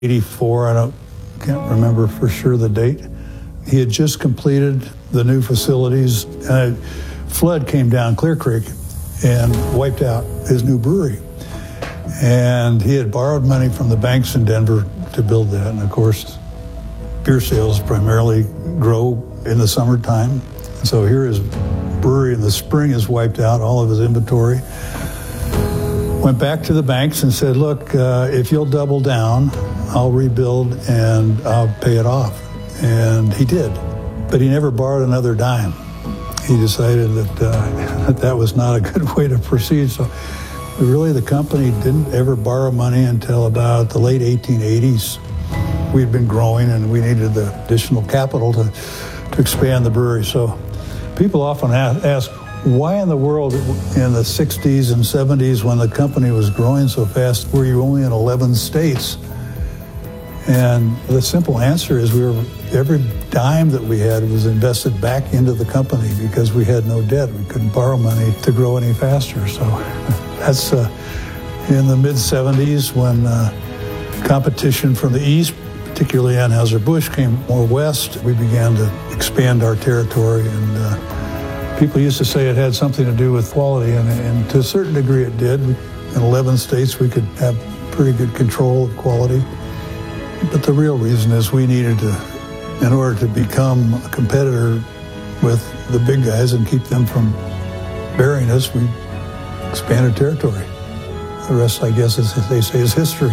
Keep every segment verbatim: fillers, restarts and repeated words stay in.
eighty-four, I don't, can't remember for sure the date. He had just completed the new facilities, and a flood came down Clear Creek and wiped out his new brewery. And he had borrowed money from the banks in Denver to build that. And of course, beer sales primarily grow in the summertime. So here his brewery in the spring is wiped out, all of his inventory. Went back to the banks and said, look, uh, if you'll double down, I'll rebuild and I'll pay it off. And he did. But he never borrowed another dime. He decided that uh, that, that was not a good way to proceed. So really the company didn't ever borrow money until about the late eighteen eighties. We'd been growing and we needed the additional capital to, to expand the brewery. So people often ask, why in the world in the sixties and seventies when the company was growing so fast were you only in eleven states? And the simple answer is we were, every dime that we had was invested back into the company because we had no debt. We couldn't borrow money to grow any faster. So that's uh, in the mid seventies when uh, competition from the east, particularly Anheuser-Busch, came more west. We began to expand our territory, and uh, people used to say it had something to do with quality, and, and to a certain degree it did. In eleven states, we could have pretty good control of quality. But the real reason is we needed to, in order to become a competitor with the big guys and keep them from burying us, we expanded territory. The rest, I guess, as they say, is history.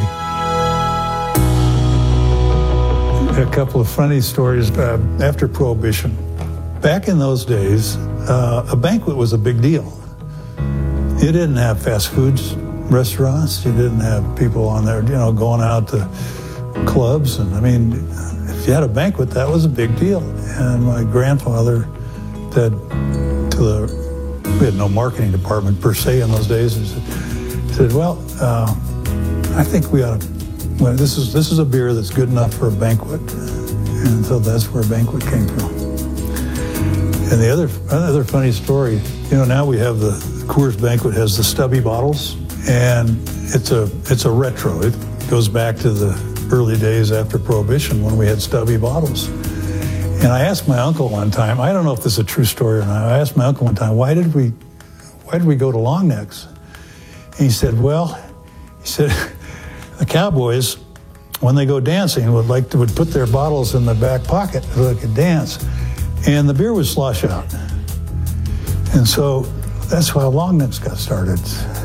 A couple of funny stories uh, after Prohibition. Back in those days, uh, a banquet was a big deal. You didn't have fast foods restaurants. You didn't have people on there, you know, going out to clubs. And I mean, if you had a banquet, that was a big deal. And my grandfather said to the, we had no marketing department per se in those days, and said, said well, uh, I think we ought to, well, this is this is a beer that's good enough for a banquet. And so that's where banquet came from. And the other another funny story, you know, now we have the Coors Banquet has the stubby bottles, and it's a it's a retro. It goes back to the early days after Prohibition when we had stubby bottles. And I asked my uncle one time, I don't know if this is a true story or not, I asked my uncle one time, why did we why did we go to long necks? And he said, well, he said, the cowboys, when they go dancing, would like to would put their bottles in the back pocket so they could dance. And the beer would slosh out. And so that's why long necks got started.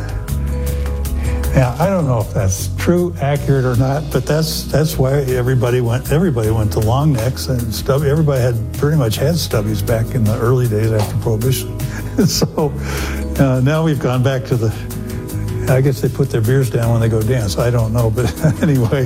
Now, I don't know if that's true, accurate or not, but that's that's why everybody went everybody went to long necks, and stubby, everybody had pretty much had stubbies back in the early days after Prohibition. So uh, now we've gone back to the, I guess they put their beers down when they go dance. I don't know, but anyway.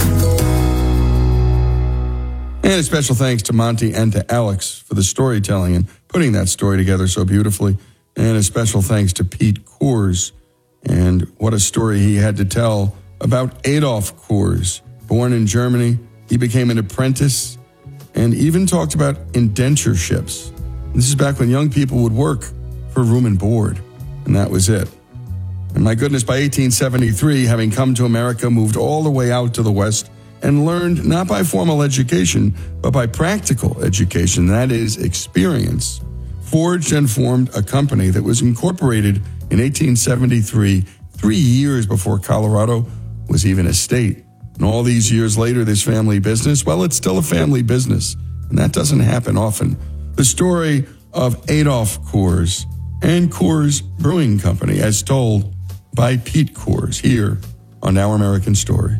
And a special thanks to Monty and to Alex for the storytelling and putting that story together so beautifully. And a special thanks to Pete Coors. And what a story he had to tell about Adolf Coors. Born in Germany, he became an apprentice and even talked about indentureships. This is back when young people would work for room and board, and that was it. And my goodness, by eighteen seventy-three, having come to America, moved all the way out to the West and learned not by formal education, but by practical education, that is, experience, forged and formed a company that was incorporated in eighteen seventy-three, three years before Colorado was even a state. And all these years later, this family business, well, it's still a family business, and that doesn't happen often. The story of Adolf Coors and Coors Brewing Company, as told by Pete Coors, here on Our American Stories.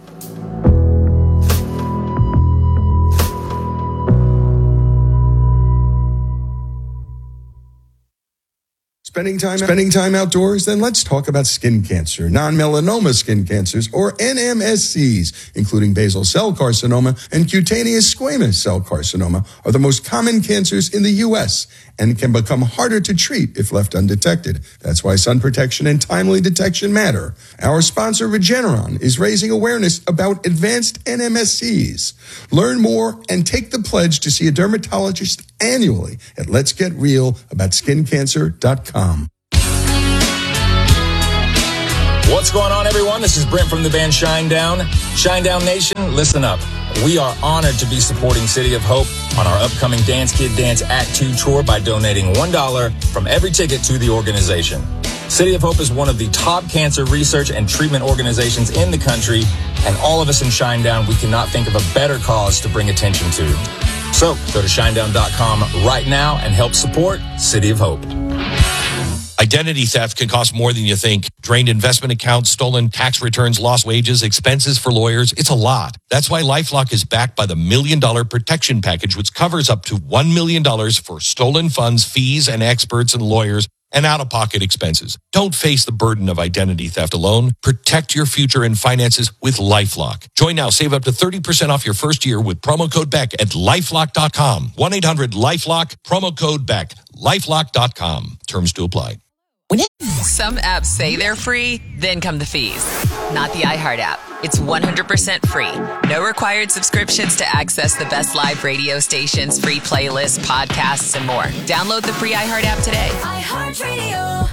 Spending time, spending time outdoors? Then let's talk about skin cancer, non-melanoma skin cancers, or N M S Cs, including basal cell carcinoma and cutaneous squamous cell carcinoma, are the most common cancers in the U S and can become harder to treat if left undetected. That's why sun protection and timely detection matter. Our sponsor, Regeneron, is raising awareness about advanced N M S Cs. Learn more and take the pledge to see a dermatologist annually at lets get real about skin cancer dot com. What's going on, everyone? This is Brent from the band Shinedown. Shinedown Nation, listen up. We are honored to be supporting City of Hope on our upcoming Dance Kid Dance Act two tour by donating one dollar from every ticket to the organization. City of Hope is one of the top cancer research and treatment organizations in the country, and all of us in Shinedown, we cannot think of a better cause to bring attention to. So go to shinedown dot com right now and help support City of Hope. Identity theft can cost more than you think. Drained investment accounts, stolen tax returns, lost wages, expenses for lawyers. It's a lot. That's why LifeLock is backed by the Million Dollar Protection Package, which covers up to one million dollars for stolen funds, fees, and experts and lawyers, and out-of-pocket expenses. Don't face the burden of identity theft alone. Protect your future and finances with LifeLock. Join now. Save up to thirty percent off your first year with promo code Beck at lifelock dot com. one eight hundred lifelock, promo code Beck, lifelock dot com. Terms to apply. Some apps say they're free, then come the fees. Not the iHeart app. It's one hundred percent free. No required subscriptions to access the best live radio stations, free playlists, podcasts, and more. Download the free iHeart app today. iHeartRadio.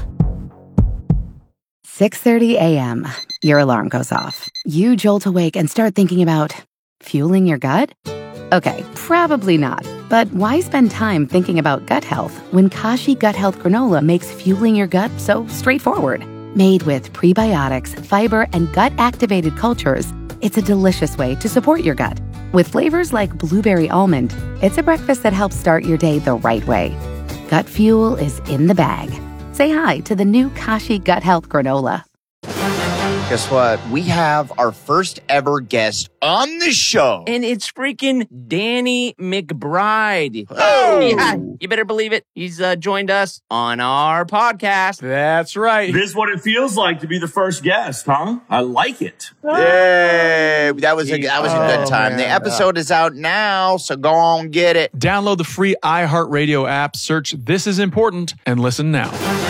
six thirty a.m. Your alarm goes off. You jolt awake and start thinking about fueling your gut? Okay, probably not. But why spend time thinking about gut health when Kashi Gut Health Granola makes fueling your gut so straightforward? Made with prebiotics, fiber, and gut-activated cultures, it's a delicious way to support your gut. With flavors like blueberry almond, it's a breakfast that helps start your day the right way. Gut fuel is in the bag. Say hi to the new Kashi Gut Health Granola. Guess what? We have our first ever guest on the show. And it's freaking Danny McBride. Oh! Yeah, you better believe it. He's uh, joined us on our podcast. That's right. This is what it feels like to be the first guest, huh? I like it. Yay! That was a, that was a good Oh, time. man. The episode is out now, so go on, get it. Download the free iHeartRadio app, search This Is Important, and listen now.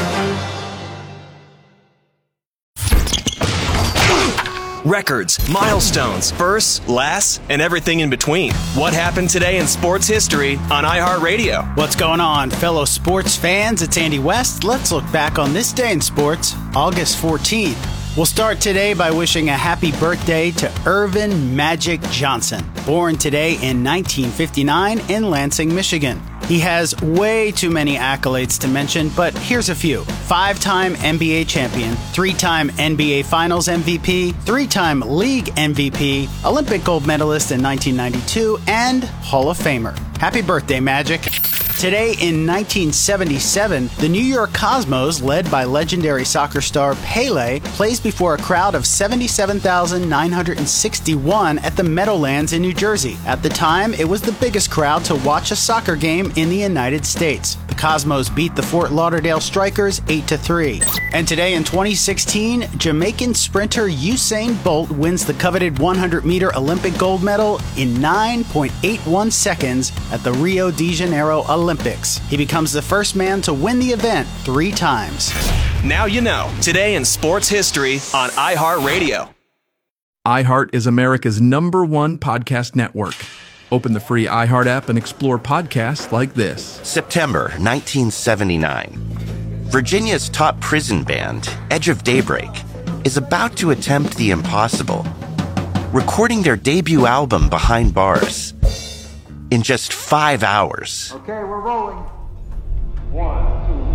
Records, milestones, firsts, lasts, and everything in between. What happened today in sports history on iHeartRadio? What's going on, fellow sports fans? It's Andy West. Let's look back on this day in sports, August fourteenth. We'll start today by wishing a happy birthday to Irvin Magic Johnson, born today in nineteen fifty-nine in Lansing, Michigan. He has way too many accolades to mention, but here's a few. Five-time N B A champion, three-time N B A Finals M V P, three-time league M V P, Olympic gold medalist in nineteen ninety-two, and Hall of Famer. Happy birthday, Magic. Today in nineteen seventy-seven, the New York Cosmos, led by legendary soccer star Pele, plays before a crowd of seventy-seven thousand nine hundred sixty-one at the Meadowlands in New Jersey. At the time, it was the biggest crowd to watch a soccer game in the United States. The Cosmos beat the Fort Lauderdale Strikers eight to three. And today in twenty sixteen, Jamaican sprinter Usain Bolt wins the coveted one hundred meter Olympic gold medal in nine point eight one seconds at the Rio de Janeiro Olympics. He becomes the first man to win the event three times. Now you know. Today in sports history on iHeartRadio. iHeart is America's number one podcast network. Open the free iHeart app and explore podcasts like this. September nineteen seventy-nine. Virginia's top prison band, Edge of Daybreak, is about to attempt the impossible, recording their debut album Behind Bars in just five hours. Okay, we're rolling. One,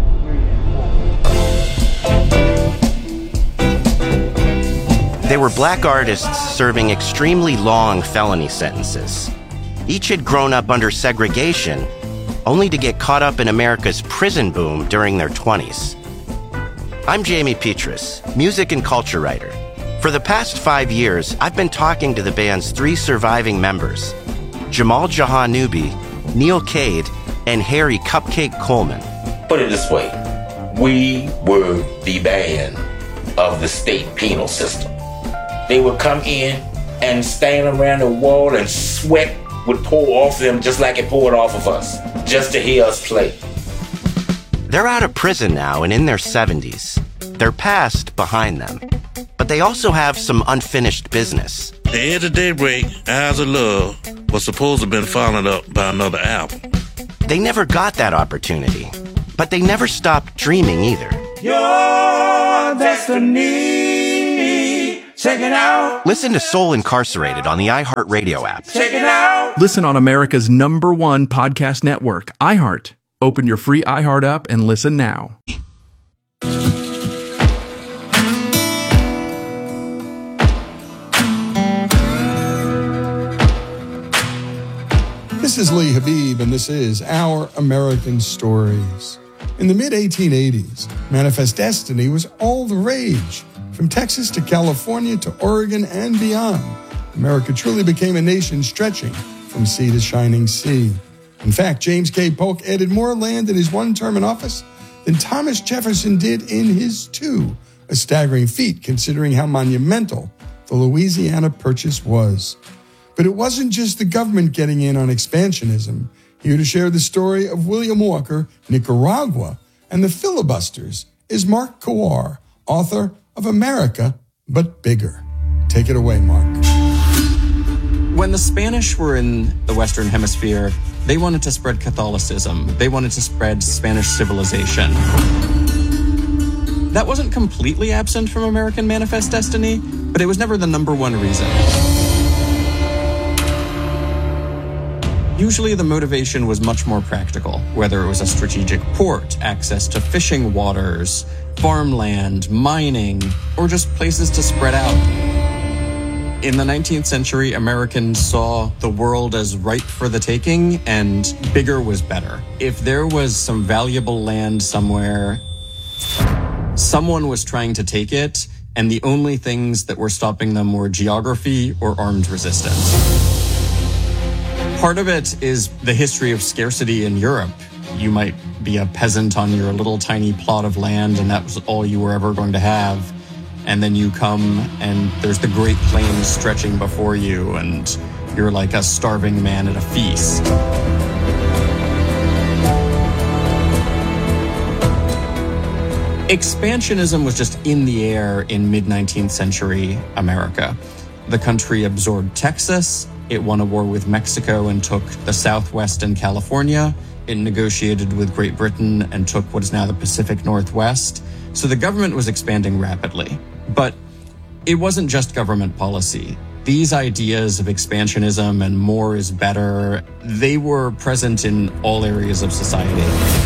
two, three, and four. They were black artists serving extremely long felony sentences. Each had grown up under segregation, only to get caught up in America's prison boom during their twenties. I'm Jamie Petrus, music and culture writer. For the past five years, I've been talking to the band's three surviving members, Jamal Jahanubi, Neil Cade, and Harry Cupcake Coleman. Put it this way, we were the band of the state penal system. They would come in and stand around the wall and sweat would pour off them just like it poured off of us, just to hear us play. They're out of prison now and in their seventies. Their past behind them. But they also have some unfinished business. The Edge of Daybreak, Eyes of Love, was supposed to have been followed up by another album. They never got that opportunity, but they never stopped dreaming either. Your destiny Check it out. Listen to Soul Incarcerated on the iHeartRadio app. Check it out. Listen on America's number one podcast network, iHeart. Open your free iHeart app and listen now. This is Lee Habib, and this is Our American Stories. In the mid eighteen eighties, Manifest Destiny was all the rage. From Texas to California to Oregon and beyond, America truly became a nation stretching from sea to shining sea. In fact, James K. Polk added more land in his one term in office than Thomas Jefferson did in his two, a staggering feat considering how monumental the Louisiana Purchase was. But it wasn't just the government getting in on expansionism. Here to share the story of William Walker, Nicaragua, and the filibusters is Mark Kowar, author of America, But Bigger. Take it away, Mark. When the Spanish were in the Western Hemisphere, they wanted to spread Catholicism. They wanted to spread Spanish civilization. That wasn't completely absent from American Manifest Destiny, but it was never the number one reason. Usually the motivation was much more practical, whether it was a strategic port, access to fishing waters, farmland, mining, or just places to spread out. In the nineteenth century, Americans saw the world as ripe for the taking, and bigger was better. If there was some valuable land somewhere, someone was trying to take it, and the only things that were stopping them were geography or armed resistance. Part of it is the history of scarcity in Europe. You might be a peasant on your little tiny plot of land, and that was all you were ever going to have. And then you come, and there's the Great Plains stretching before you, and you're like a starving man at a feast. Expansionism was just in the air in mid-nineteenth century America. The country absorbed Texas. It won a war with Mexico and took the Southwest and California. It negotiated with Great Britain and took what is now the Pacific Northwest. So the government was expanding rapidly. But it wasn't just government policy. These ideas of expansionism and more is better, they were present in all areas of society.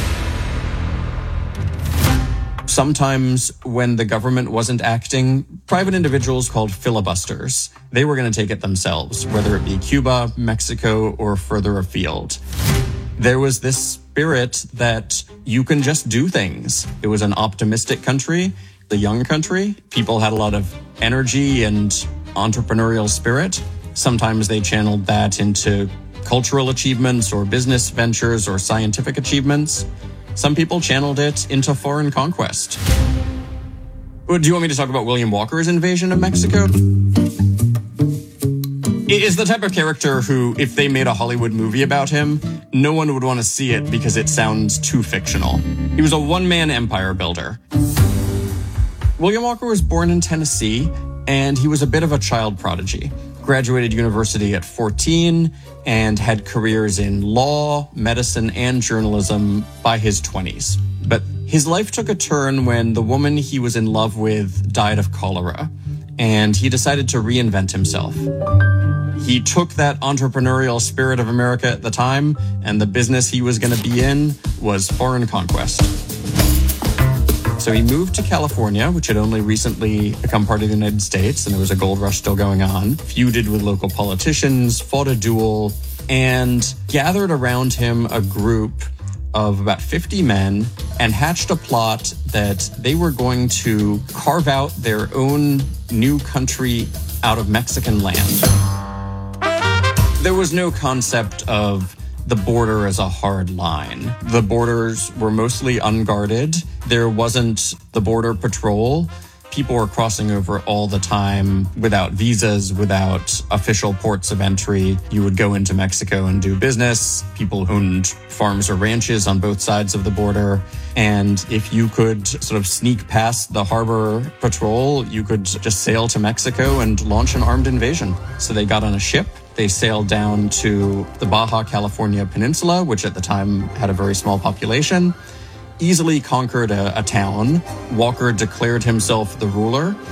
Sometimes when the government wasn't acting, private individuals called filibusters, they were going to take it themselves, whether it be Cuba, Mexico, or further afield. There was this spirit that you can just do things. It was an optimistic country, the young country. People had a lot of energy and entrepreneurial spirit. Sometimes they channeled that into cultural achievements or business ventures or scientific achievements. Some people channeled it into foreign conquest. Do you want me to talk about William Walker's invasion of Mexico? He is the type of character who, if they made a Hollywood movie about him, no one would want to see it because it sounds too fictional. He was a one-man empire builder. William Walker was born in Tennessee, and he was a bit of a child prodigy. Graduated university at fourteen and had careers in law, medicine, and journalism by his twenties. But his life took a turn when the woman he was in love with died of cholera, and he decided to reinvent himself. He took that entrepreneurial spirit of America at the time, and the business he was going to be in was foreign conquest. So he moved to California, which had only recently become part of the United States, and there was a gold rush still going on, feuded with local politicians, fought a duel, and gathered around him a group of about fifty men and hatched a plot that they were going to carve out their own new country out of Mexican land. There was no concept of the border as a hard line. The borders were mostly unguarded. There wasn't the border patrol. People were crossing over all the time without visas, without official ports of entry. You would go into Mexico and do business. People owned farms or ranches on both sides of the border. And if you could sort of sneak past the harbor patrol, you could just sail to Mexico and launch an armed invasion. So they got on a ship. They sailed down to the Baja California Peninsula, which at the time had a very small population, easily conquered a, a town. Walker declared himself the ruler,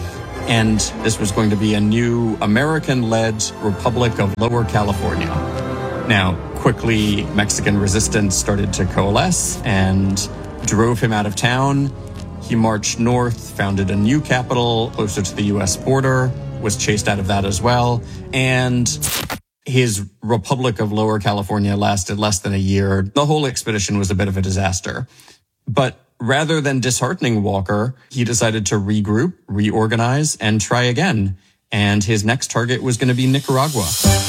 And this was going to be a new American-led Republic of Lower California. Now, quickly, Mexican resistance started to coalesce and drove him out of town. He marched north, founded a new capital closer to the U S border, was chased out of that as well. And his Republic of Lower California lasted less than a year. The whole expedition was a bit of a disaster. But rather than disheartening Walker, he decided to regroup, reorganize, and try again. And his next target was going to be Nicaragua.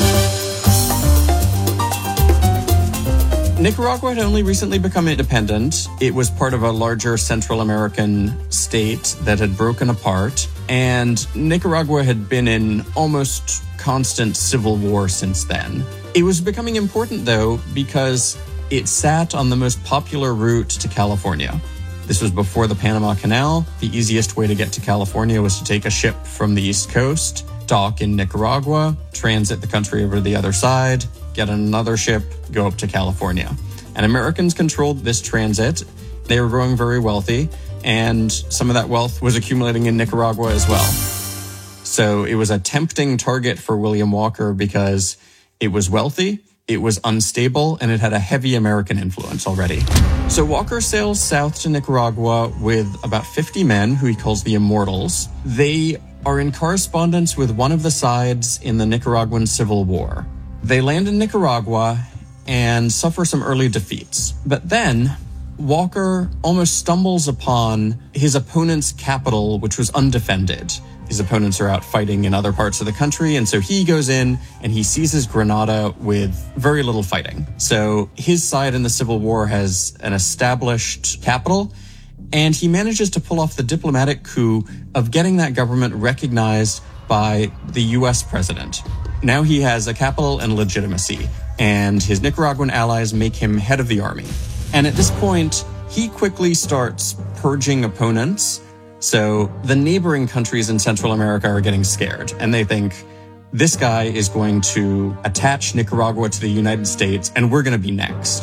Nicaragua had only recently become independent. It was part of a larger Central American state that had broken apart, and Nicaragua had been in almost constant civil war since then. It was becoming important, though, because it sat on the most popular route to California. This was before the Panama Canal. The easiest way to get to California was to take a ship from the East Coast, dock in Nicaragua, transit the country over to the other side, get another ship, go up to California. And Americans controlled this transit. They were growing very wealthy, and some of that wealth was accumulating in Nicaragua as well. So it was a tempting target for William Walker because it was wealthy, it was unstable, and it had a heavy American influence already. So Walker sails south to Nicaragua with about fifty men who he calls the Immortals. They are in correspondence with one of the sides in the Nicaraguan Civil War. They land in Nicaragua and suffer some early defeats. But then Walker almost stumbles upon his opponent's capital, which was undefended. His opponents are out fighting in other parts of the country, and so he goes in and he seizes Granada with very little fighting. So his side in the Civil War has an established capital, and he manages to pull off the diplomatic coup of getting that government recognized by the U S president. Now he has a capital and legitimacy, and his Nicaraguan allies make him head of the army. And at this point, he quickly starts purging opponents. So the neighboring countries in Central America are getting scared, and they think, this guy is going to attach Nicaragua to the United States, and we're going to be next.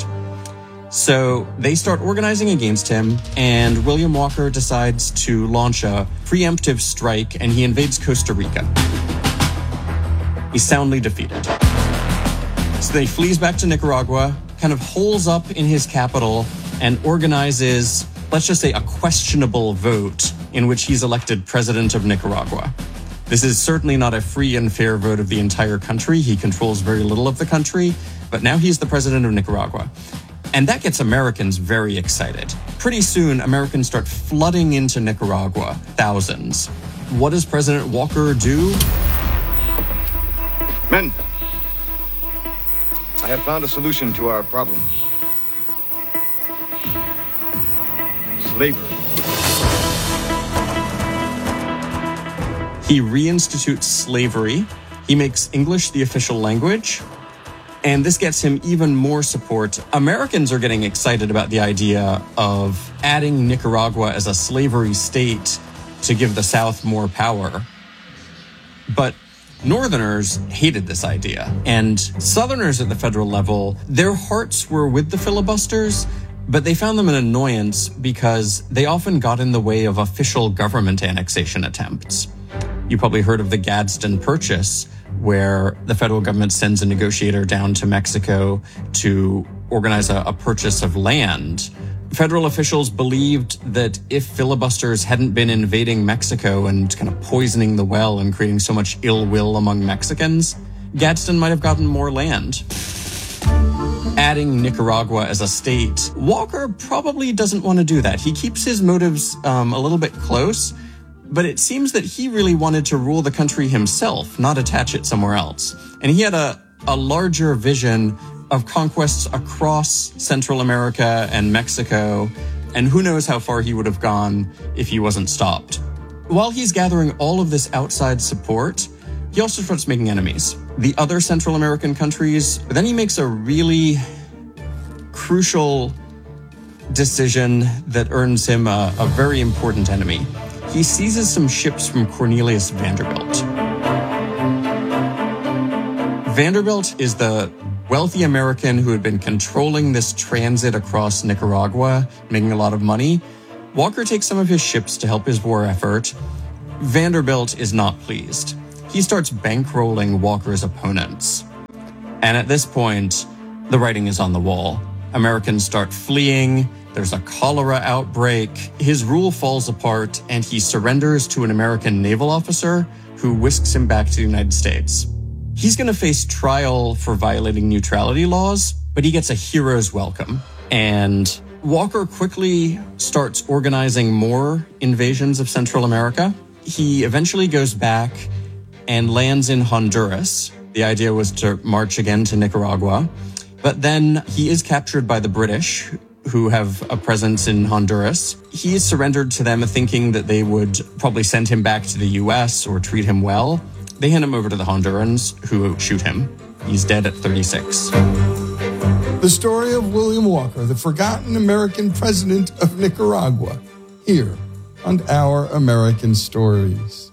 So they start organizing against him, and William Walker decides to launch a preemptive strike, and he invades Costa Rica. He's soundly defeated. So then he flees back to Nicaragua, kind of holes up in his capital, and organizes, let's just say, a questionable vote in which he's elected president of Nicaragua. This is certainly not a free and fair vote of the entire country. He controls very little of the country, but now he's the president of Nicaragua. And that gets Americans very excited. Pretty soon, Americans start flooding into Nicaragua, thousands. What does President Walker do? Men, I have found a solution to our problem. Slavery. He reinstitutes slavery. He makes English the official language. And this gets him even more support. Americans are getting excited about the idea of adding Nicaragua as a slavery state to give the South more power. But Northerners hated this idea, and Southerners at the federal level, their hearts were with the filibusters, but they found them an annoyance because they often got in the way of official government annexation attempts. You probably heard of the Gadsden Purchase, where the federal government sends a negotiator down to Mexico to organize a, a purchase of land. Federal officials believed that if filibusters hadn't been invading Mexico and kind of poisoning the well and creating so much ill will among Mexicans, Gadsden might have gotten more land. Adding Nicaragua as a state, Walker probably doesn't want to do that. He keeps his motives um, a little bit close, but it seems that he really wanted to rule the country himself, not attach it somewhere else. And he had a, a larger vision of conquests across Central America and Mexico, and who knows how far he would have gone if he wasn't stopped. While he's gathering all of this outside support, he also starts making enemies. The other Central American countries, but then he makes a really crucial decision that earns him a, a very important enemy. He seizes some ships from Cornelius Vanderbilt. Vanderbilt is the wealthy American who had been controlling this transit across Nicaragua, making a lot of money. Walker takes some of his ships to help his war effort, Vanderbilt is not pleased. He starts bankrolling Walker's opponents. And at this point, the writing is on the wall. Americans start fleeing. There's a cholera outbreak. His rule falls apart, and he surrenders to an American naval officer who whisks him back to the United States. He's going to face trial for violating neutrality laws, but he gets a hero's welcome. And Walker quickly starts organizing more invasions of Central America. He eventually goes back and lands in Honduras. The idea was to march again to Nicaragua. But then he is captured by the British, who have a presence in Honduras. He is surrendered to them, thinking that they would probably send him back to the U S or treat him well. They hand him over to the Hondurans, who shoot him. He's dead at thirty-six. The story of William Walker, the forgotten American president of Nicaragua, here on Our American Stories.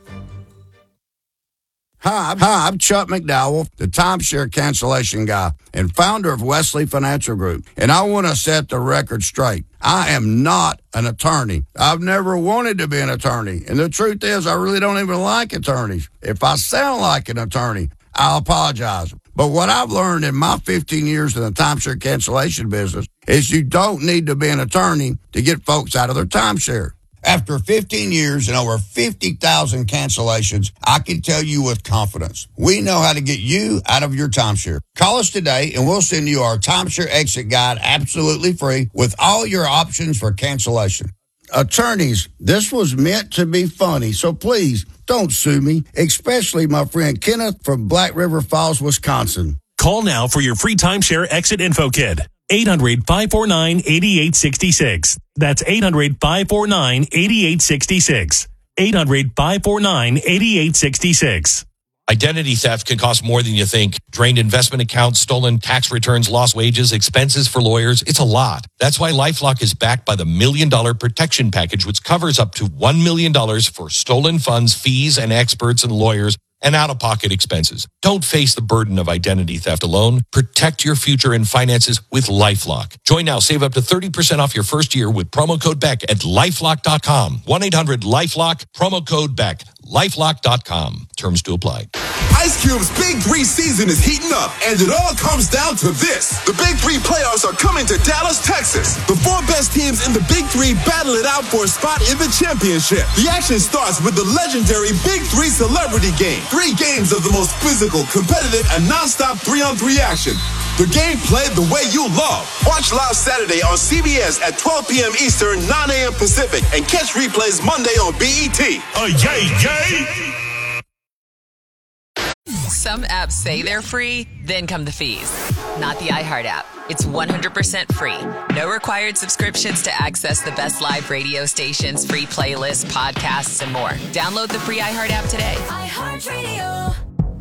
Hi, hi, I'm Chuck McDowell, the timeshare cancellation guy and founder of Wesley Financial Group. And I want to set the record straight. I am not an attorney. I've never wanted to be an attorney. And the truth is, I really don't even like attorneys. If I sound like an attorney, I'll apologize. But what I've learned in my fifteen years in the timeshare cancellation business is you don't need to be an attorney to get folks out of their timeshare. After fifteen years and over fifty thousand cancellations, I can tell you with confidence, we know how to get you out of your timeshare. Call us today and we'll send you our timeshare exit guide absolutely free with all your options for cancellation. Attorneys, this was meant to be funny, so please don't sue me, especially my friend Kenneth from Black River Falls, Wisconsin. Call now for your free timeshare exit info kit. eight hundred, five four nine, eight eight six six. That's eight hundred, five four nine, eight eight six six. eight hundred, five four nine, eight eight six six. Identity theft can cost more than you think. Drained investment accounts, stolen tax returns, lost wages, expenses for lawyers. It's a lot. That's why LifeLock is backed by the Million Dollar Protection Package, which covers up to one million dollars for stolen funds, fees, and experts and lawyers, and out-of-pocket expenses. Don't face the burden of identity theft alone. Protect your future and finances with LifeLock. Join now. Save up to thirty percent off your first year with promo code Beck at lifelock dot com. one eight hundred lifelock, promo code Beck. lifelock dot com. Terms to apply. Ice Cube's Big Three season is heating up, and it all comes down to this. The Big Three playoffs are coming to Dallas, Texas. The four best teams in the Big Three battle it out for a spot in the championship. The action starts with the legendary Big Three Celebrity Game. Three games of the most physical, competitive, and non-stop three-on-three action. The game played the way you love. Watch live Saturday on C B S at twelve p.m. Eastern, nine a.m. Pacific, and catch replays Monday on B E T. Oh, yay, yay! Some apps say they're free, then come the fees. Not the iHeart app. It's one hundred percent free. No required subscriptions to access the best live radio stations, free playlists, podcasts, and more. Download the free iHeart app today. iHeartRadio.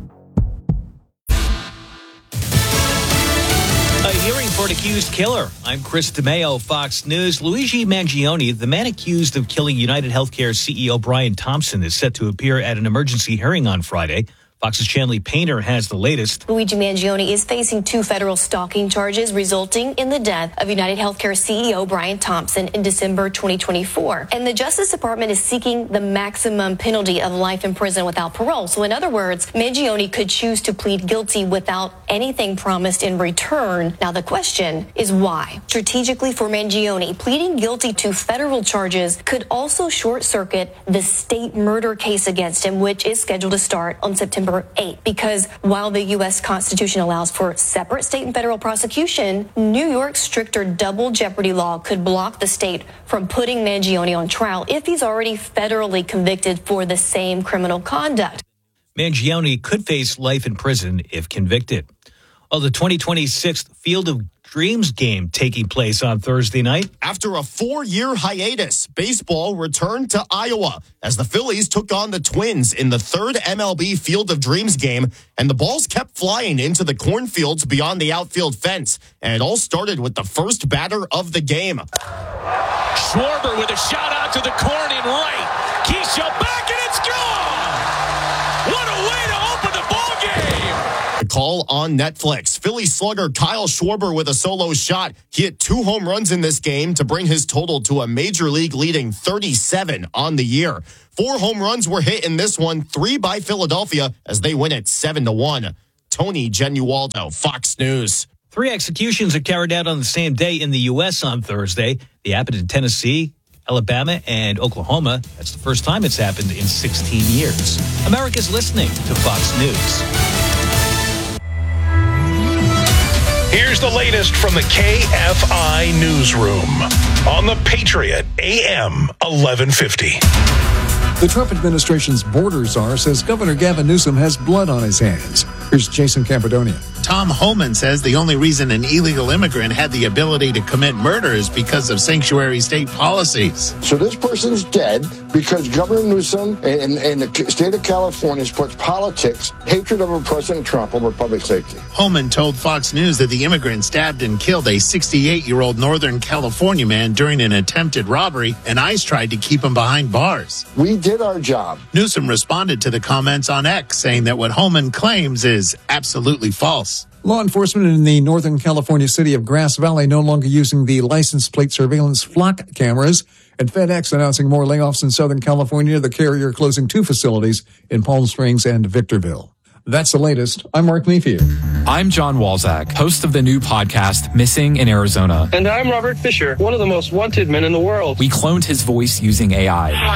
A hearing for an accused killer. I'm Chris DeMeo, Fox News. Luigi Mangione, the man accused of killing United Healthcare C E O Brian Thompson, is set to appear at an emergency hearing on Friday. Fox's Chanley Painter has the latest. Luigi Mangione is facing two federal stalking charges resulting in the death of United Healthcare C E O Brian Thompson in December twenty twenty-four. And the Justice Department is seeking the maximum penalty of life in prison without parole. So in other words, Mangione could choose to plead guilty without anything promised in return. Now the question is why? Strategically for Mangione, pleading guilty to federal charges could also short-circuit the state murder case against him, which is scheduled to start on September eighth. Because while the U S Constitution allows for separate state and federal prosecution, New York's stricter double jeopardy law could block the state from putting Mangione on trial if he's already federally convicted for the same criminal conduct. Mangione could face life in prison if convicted. Well, the twenty twenty-six Field of Dreams game taking place on Thursday night. After a four-year hiatus, baseball returned to Iowa as the Phillies took on the Twins in the third M L B Field of Dreams game, and the balls kept flying into the cornfields beyond the outfield fence. And it all started with the first batter of the game. Schwarber with a shot out to the corn in right. Keisha back, and it's gone! What a way to open the ball game! The Call on Netflix. Philly slugger Kyle Schwarber with a solo shot. He hit two home runs in this game to bring his total to a major league leading thirty-seven on the year. Four home runs were hit in this one, three by Philadelphia as they win it seven to one. Tony Genualdo, Fox News. Three executions are carried out on the same day in the U S on Thursday. They happened in Tennessee, Alabama, and Oklahoma. That's the first time it's happened in sixteen years. America's listening to Fox News. Here's the latest from the K F I newsroom on the Patriot A M eleven fifty. The Trump administration's border czar says Governor Gavin Newsom has blood on his hands. Here's Jason Campidonia. Tom Homan says the only reason an illegal immigrant had the ability to commit murder is because of sanctuary state policies. So this person's dead because Governor Newsom and, and the state of California puts politics, hatred of President Trump over public safety. Homan told Fox News that the immigrant stabbed and killed a sixty-eight-year-old Northern California man during an attempted robbery, and ICE tried to keep him behind bars. We did our job. Newsom responded to the comments on X, saying that what Homan claims is absolutely false. Law enforcement in the Northern California city of Grass Valley no longer using the license plate surveillance flock cameras, and FedEx announcing more layoffs in Southern California, the carrier closing two facilities in Palm Springs and Victorville. That's the latest. I'm Mark Leafier. I'm John Walzak, host of the new podcast, Missing in Arizona. And I'm Robert Fisher, one of the most wanted men in the world. We cloned his voice using A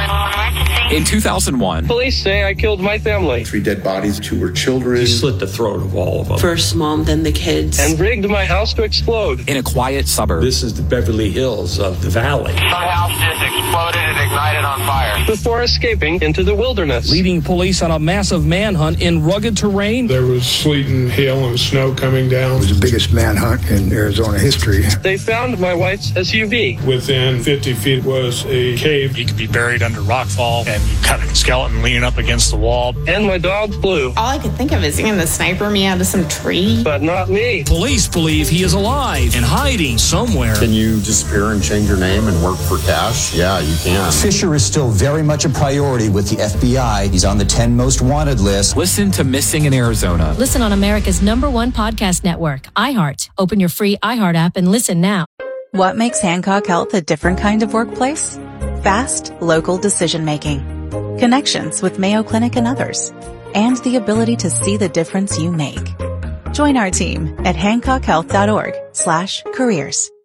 I. In two thousand one, police say I killed my family. Three dead bodies, two were children. He slit the throat of all of them. First mom, then the kids. And rigged my house to explode. In a quiet suburb. This is the Beverly Hills of the valley. My house just exploded and ignited on fire. Before escaping into the wilderness. Leading police on a massive manhunt in rugged terrain. There was sleet and hail and snow coming down. It was the biggest manhunt in Arizona history. They found my wife's S U V. Within fifty feet was a cave. He could be buried under rockfall and you cut a skeleton leaning up against the wall. And my dog Blue. All I could think of is going to sniper me out of some tree. But not me. Police believe he is alive and hiding somewhere. Can you disappear and change your name and work for cash? Yeah, you can. Fisher is still very much a priority with the F B I. He's on the ten most wanted list. Listen to Missing in Arizona. Listen on America's number one podcast network, iHeart. Open your free iHeart app and listen now. What makes Hancock Health a different kind of workplace? Fast, local decision-making, connections with Mayo Clinic and others, and the ability to see the difference you make. Join our team at hancock health dot org slash careers.